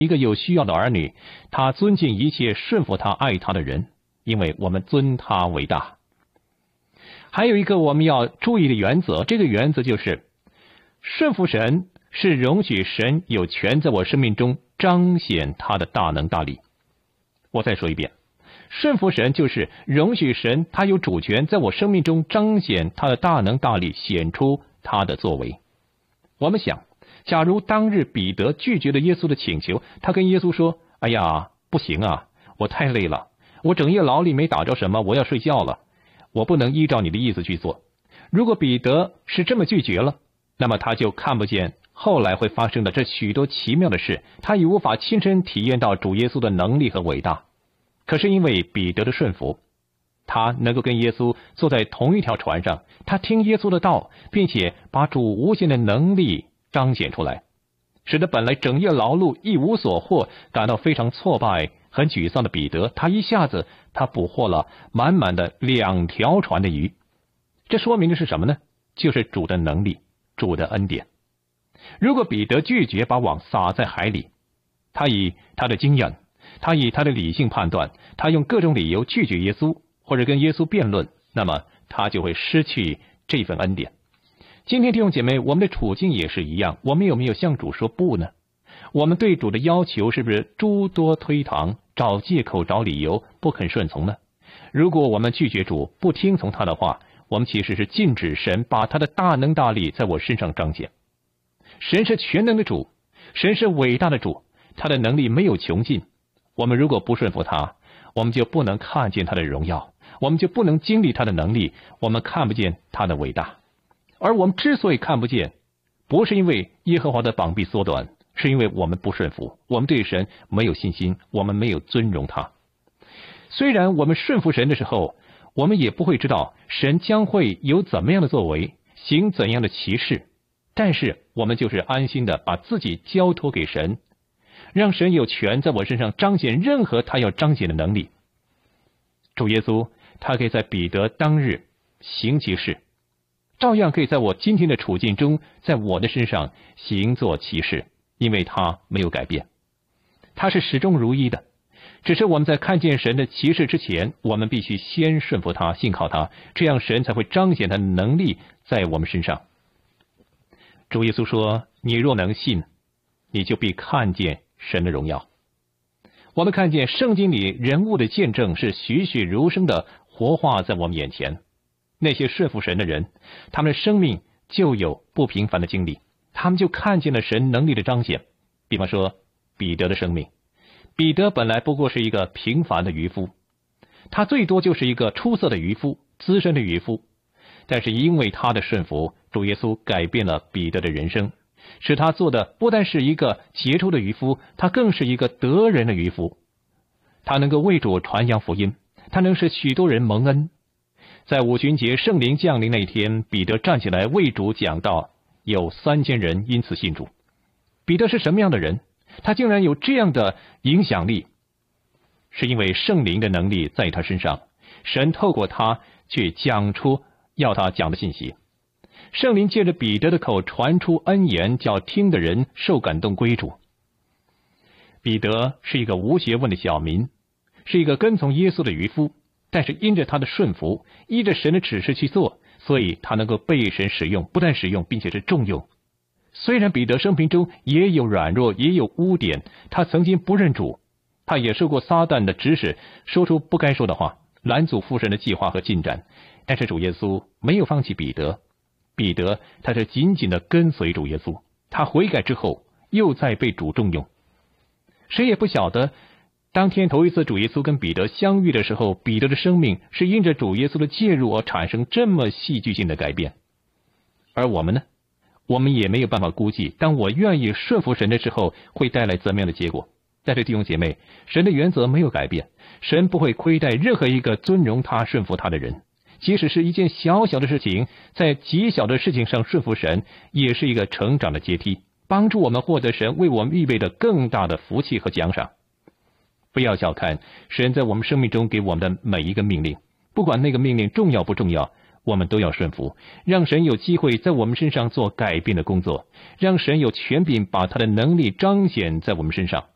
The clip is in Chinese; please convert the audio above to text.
一个有需要的儿女，他尊敬一切顺服他、爱他的人，因为我们尊他为大。还有一个我们要注意的原则，这个原则就是顺服神是容许神有权在我生命中彰显他的大能大力。我再说一遍，顺服神就是容许神他有主权在我生命中彰显他的大能大力，显出他的作为。我们想，假如当日彼得拒绝了耶稣的请求，他跟耶稣说：哎呀，不行啊，我太累了，我整夜劳力没打着什么，我要睡觉了，我不能依照你的意思去做。如果彼得是这么拒绝了，那么他就看不见后来会发生的这许多奇妙的事，他也无法亲身体验到主耶稣的能力和伟大。可是因为彼得的顺服，他能够跟耶稣坐在同一条船上，他听耶稣的道，并且把主无限的能力彰显出来，使得本来整夜劳碌一无所获，感到非常挫败很沮丧的彼得，他一下子捕获了满满的2条船的鱼。这说明的是什么呢？就是主的能力，主的恩典。如果彼得拒绝把网撒在海里，他以他的经验，他以他的理性判断，他用各种理由拒绝耶稣，或者跟耶稣辩论，那么他就会失去这份恩典。今天弟兄姐妹，我们的处境也是一样，我们有没有向主说不呢？我们对主的要求是不是诸多推搪，找借口找理由，不肯顺从呢？如果我们拒绝主，不听从他的话，我们其实是禁止神把他的大能大力在我身上彰显。神是全能的主，神是伟大的主，他的能力没有穷尽。我们如果不顺服他，我们就不能看见他的荣耀，我们就不能经历他的能力，我们看不见他的伟大。而我们之所以看不见，不是因为耶和华的膀臂缩短，是因为我们不顺服，我们对神没有信心，我们没有尊荣他。虽然我们顺服神的时候，我们也不会知道神将会有怎么样的作为，行怎样的奇事，但是我们就是安心的把自己交托给神，让神有权在我身上彰显任何他要彰显的能力。主耶稣他可以在彼得当日行奇事，照样可以在我今天的处境中，在我的身上行作奇事，因为他没有改变，他是始终如一的。只是我们在看见神的奇事之前，我们必须先顺服他，信靠他，这样神才会彰显他的能力在我们身上。主耶稣说，你若能信，你就必看见神的荣耀。我们看见圣经里人物的见证是栩栩如生的活化在我们眼前。那些顺服神的人，他们的生命就有不平凡的经历，他们就看见了神能力的彰显。比方说彼得的生命，彼得本来不过是一个平凡的渔夫，他最多就是一个出色的渔夫，资深的渔夫，但是因为他的顺服，主耶稣改变了彼得的人生，使他做的不但是一个杰出的渔夫，他更是一个得人的渔夫。他能够为主传扬福音，他能使许多人蒙恩。在五旬节圣灵降临那天，彼得站起来为主讲道，有3000人因此信主。彼得是什么样的人？他竟然有这样的影响力，是因为圣灵的能力在他身上，神透过他去讲出要他讲的信息。圣灵借着彼得的口传出恩言，叫听的人受感动归主。彼得是一个无学问的小民，是一个跟从耶稣的渔夫，但是因着他的顺服，依着神的指示去做，所以他能够被神使用，不但使用，并且是重用。虽然彼得生平中也有软弱，也有污点，他曾经不认主，他也受过撒旦的指使，说出不该说的话，拦阻父神的计划和进展，但是主耶稣没有放弃彼得。彼得他是紧紧的跟随主耶稣，他悔改之后又再被主重用。谁也不晓得当天头一次主耶稣跟彼得相遇的时候，彼得的生命是因着主耶稣的介入而产生这么戏剧性的改变。而我们呢，我们也没有办法估计当我愿意顺服神的时候会带来怎么样的结果。但是弟兄姐妹，神的原则没有改变，神不会亏待任何一个尊荣他顺服他的人。即使是一件小小的事情，在极小的事情上顺服神，也是一个成长的阶梯，帮助我们获得神为我们预备的更大的福气和奖赏。不要小看神在我们生命中给我们的每一个命令，不管那个命令重要不重要，我们都要顺服，让神有机会在我们身上做改变的工作，让神有权柄把他的能力彰显在我们身上。